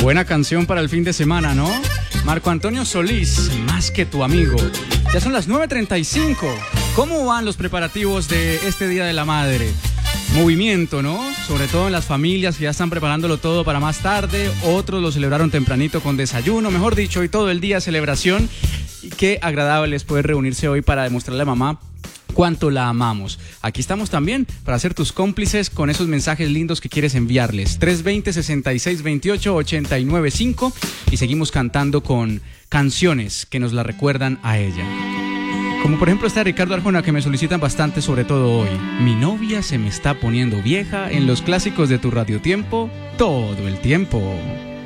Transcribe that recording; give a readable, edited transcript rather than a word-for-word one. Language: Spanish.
Buena canción para el fin de semana, ¿no? Marco Antonio Solís, Más que tu amigo. Ya son las 9:35. ¿Cómo van los preparativos de este Día de la Madre? Movimiento, ¿no? Sobre todo en las familias que ya están preparándolo todo para más tarde. Otros lo celebraron tempranito con desayuno. Mejor dicho, hoy todo el día celebración. Y qué agradable es poder reunirse hoy para demostrarle a mamá cuánto la amamos. Aquí estamos también para ser tus cómplices con esos mensajes lindos que quieres enviarles. 320-6628-895 y seguimos cantando con canciones que nos la recuerdan a ella. Como por ejemplo esta de Ricardo Arjona, que me solicitan bastante, sobre todo hoy. Mi novia se me está poniendo vieja, en los clásicos de tu radiotiempo todo el tiempo.